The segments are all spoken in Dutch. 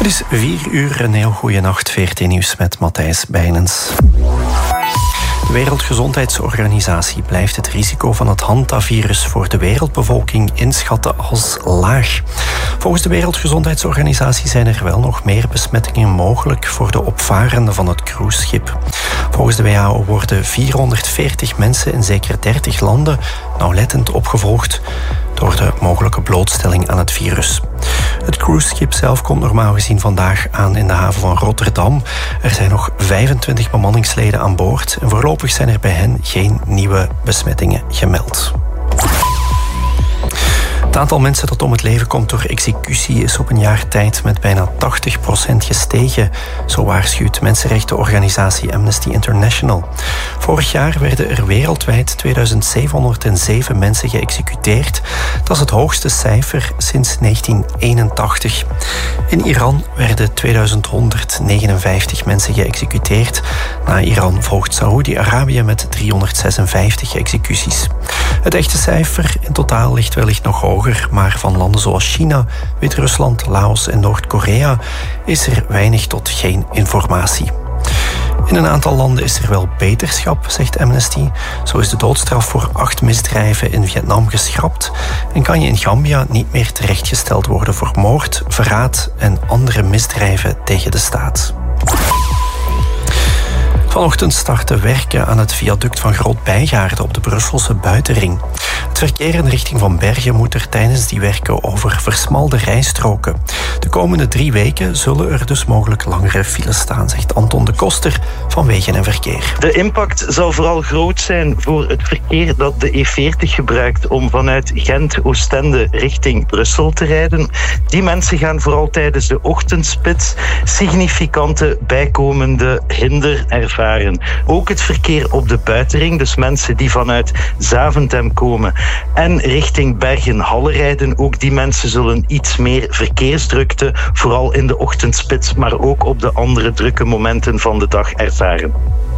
is 4:00, een heel goede nacht. VRT Nieuws met Matthijs Bijnens. De Wereldgezondheidsorganisatie blijft het risico van het hantavirus voor de wereldbevolking inschatten als laag. Volgens de Wereldgezondheidsorganisatie zijn er wel nog meer besmettingen mogelijk voor de opvarenden van het cruiseschip. Volgens de WHO worden 440 mensen in zeker 30 landen nauwlettend opgevolgd door de mogelijke blootstelling aan het virus. Het cruiseschip zelf komt normaal gezien vandaag aan in de haven van Rotterdam. Er zijn nog 25 bemanningsleden aan boord en voorlopig zijn er bij hen geen nieuwe besmettingen gemeld. Het aantal mensen dat om het leven komt door executie is op een jaar tijd met bijna 80% gestegen, zo waarschuwt mensenrechtenorganisatie Amnesty International. Vorig jaar werden er wereldwijd 2707 mensen geëxecuteerd. Dat is het hoogste cijfer sinds 1981. In Iran werden 2159 mensen geëxecuteerd. Na Iran volgt Saoedi-Arabië met 356 executies. Het echte cijfer in totaal ligt wellicht nog hoger, maar van landen zoals China, Wit-Rusland, Laos en Noord-Korea is er weinig tot geen informatie. In een aantal landen is er wel beterschap, zegt Amnesty. Zo is de doodstraf voor 8 misdrijven in Vietnam geschrapt en kan je in Gambia niet meer terechtgesteld worden voor moord, verraad en andere misdrijven tegen de staat. Vanochtend starten werken aan het viaduct van Groot-Bijgaarden op de Brusselse buitenring. Het verkeer in de richting van Bergen moet er tijdens die werken over versmalde rijstroken. De komende 3 weken zullen er dus mogelijk langere files staan, zegt Anton de Koster van Wegen en Verkeer. De impact zal vooral groot zijn voor het verkeer dat de E40 gebruikt om vanuit Gent, Oostende richting Brussel te rijden. Die mensen gaan vooral tijdens de ochtendspits significante bijkomende hinder ervaren. Ook het verkeer op de buitenring, dus mensen die vanuit Zaventem komen en richting Bergen-Halle rijden, ook die mensen zullen iets meer verkeersdrukte, vooral in de ochtendspits, maar ook op de andere drukke momenten van de dag ervaren.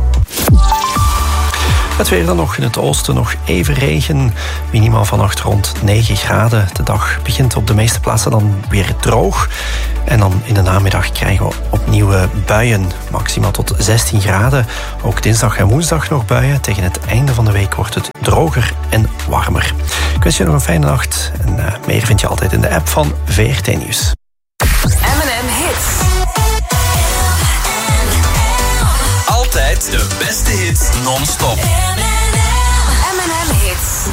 Het weer dan nog in het oosten, nog even regen. Minimaal vannacht rond 9 graden. De dag begint op de meeste plaatsen dan weer droog. En dan in de namiddag krijgen we opnieuw buien. Maximaal tot 16 graden. Ook dinsdag en woensdag nog buien. Tegen het einde van de week wordt het droger en warmer. Ik wens je nog een fijne nacht. En meer vind je altijd in de app van VRT Nieuws. M&M Hits. Altijd de beste hits non-stop.